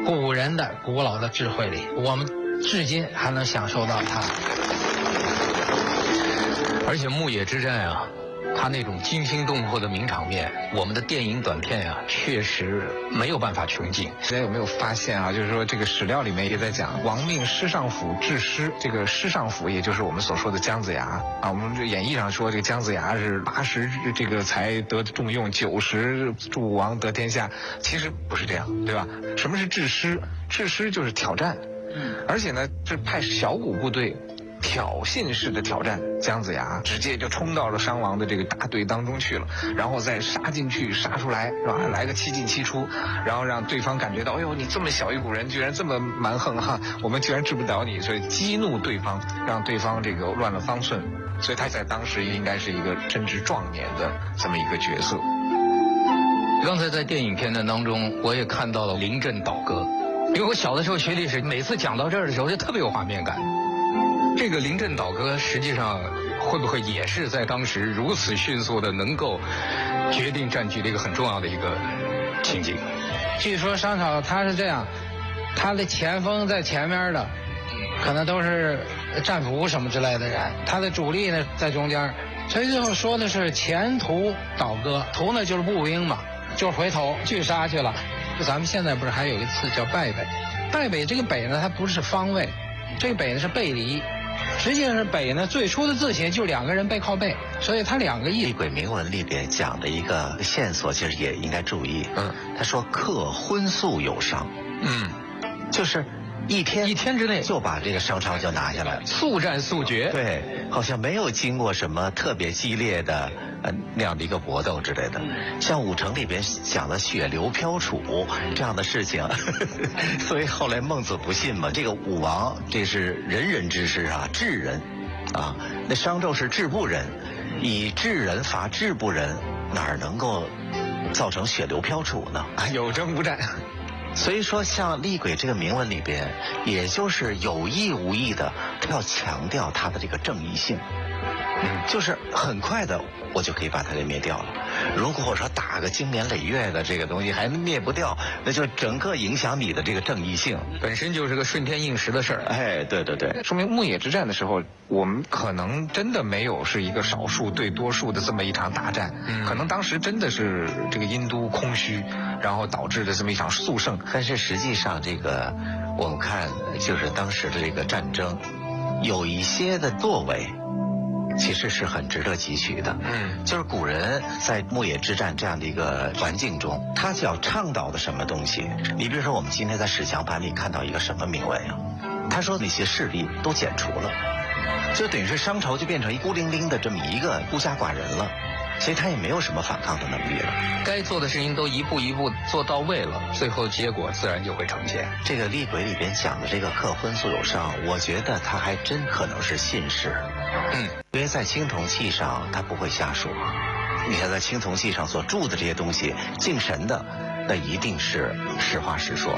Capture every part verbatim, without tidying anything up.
古人的古老的智慧里，我们至今还能享受到它。 而且牧野之战啊，它那种惊心动魄的名场面，我们的电影短片啊，确实没有办法穷尽。 大家有没有发现啊？就是说这个史料里面也在讲，亡命师尚府致师，这个师尚府也就是我们所说的姜子牙啊。我们这演义上说这个姜子牙是八十这个才得重用，九十助武王得天下，其实不是这样，对吧？什么是致师？致师就是挑战，而且呢，是派小股部队。挑衅式的挑战，姜子牙直接就冲到了商王的这个大队当中去了，然后再杀进去，杀出来是吧？来个七进七出，然后让对方感觉到，哎呦，你这么小一股人，居然这么蛮横哈，我们居然治不了你，所以激怒对方，让对方这个乱了方寸，所以他在当时应该是一个正值壮年的这么一个角色。 刚才在电影片段当中，我也看到了临阵倒戈，因为我小的时候学历史，每次讲到这儿的时候就特别有画面感。这个临阵倒戈实际上会不会也是在当时如此迅速的能够决定战局的一个很重要的一个情景？ 据说商朝他是这样，他的前锋在前面的可能都是战俘什么之类的人，他的主力呢在中间，所以最后说的是前途倒戈，途呢就是步兵嘛，就是回头拒杀去了。咱们现在不是还有一次叫败北，败北这个北呢它不是方位，这个北呢是背离。实际上是北呢，最初的字形就两个人背靠背，所以它两个意。 厉鬼铭文里边讲的一个线索，其实也应该注意。嗯，他说克荤素有商，嗯，就是一天一天之内就把这个商朝就拿下来， 速战速决。 对，好像没有经过什么特别激烈的呃那样的一个搏斗之类的。像武城里边讲的血流飘杵这样的事情，呵呵，所以后来孟子不信嘛。这个武王这是仁人之师啊，智人啊，那商纣是智不仁，以智人伐智不仁，哪儿能够造成血流飘杵呢？ 有征无战。 所以说，像厉鬼这个铭文里边，也就是有意无意的，他要强调他的这个正义性，嗯，就是很快的我就可以把它给灭掉了。如果说打个经年累月的这个东西还灭不掉，那就整个影响你的这个正义性， 本身就是个顺天应时的事儿。 哎，对对对， 说明牧野之战的时候，我们可能真的没有是一个少数对多数的这么一场大战，嗯，可能当时真的是这个殷都空虚，然后导致的这么一场速胜。 但是实际上，这个我们看就是当时的这个战争，有一些的作为。其实是很值得汲取的，嗯，就是古人在牧野之战这样的一个环境中，他想倡导的什么东西？你比如说，我们今天在史强盘里看到一个什么铭文啊？他说那些势力都剪除了，就等于是商朝就变成一孤零零的这么一个孤家寡人了，所以他也没有什么反抗的能力了。 该做的事情都一步一步做到位了，最后结果自然就会呈现。 这个厉鬼里边讲的这个克荤素有商，我觉得他还真可能是信士。嗯，因为在青铜器上他不会瞎说，你看在青铜器上所铸的这些东西，敬神的，那一定是实话实说。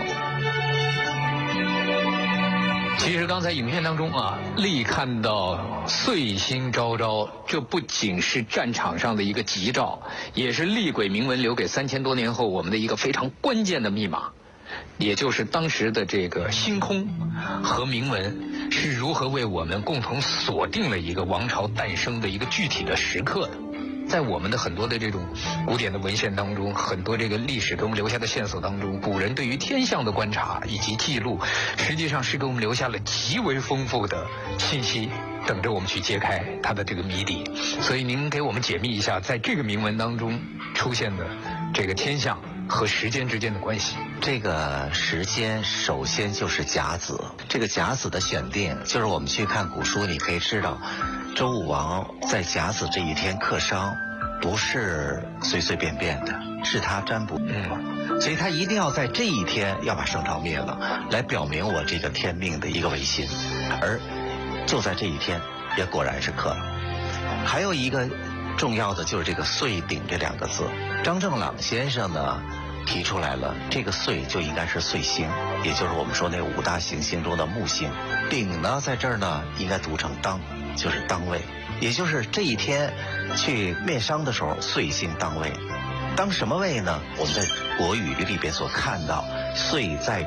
其实刚才影片当中啊，厉看到岁星昭昭，这不仅是战场上的一个吉兆，也是厉鬼铭文留给三千多年后我们的一个非常关键的密码。也就是当时的这个星空和铭文是如何为我们共同锁定了一个王朝诞生的一个具体的时刻的。在我们的很多的这种古典的文献当中，很多这个历史给我们留下的线索当中，古人对于天象的观察以及记录，实际上是给我们留下了极为丰富的信息，等着我们去揭开它的这个谜底。所以您给我们解密一下，在这个铭文当中出现的这个天象和时间之间的关系。 这个时间首先就是甲子，这个甲子的选定，就是我们去看古书，你可以知道，周武王在甲子这一天克商，不是随随便便的，是他占卜，嗯，所以他一定要在这一天要把商朝灭了，来表明我这个天命的一个维新，而就在这一天，也果然是克了。还有一个重要的就是这个岁鼎这两个字，张正朗先生呢提出来了，这个岁就应该是岁星，也就是我们说那五大行星中的木星。鼎呢在这儿呢应该读成当，就是当位，也就是这一天去灭商的时候，岁星当位。当什么位呢？我们在国语里边所看到，岁在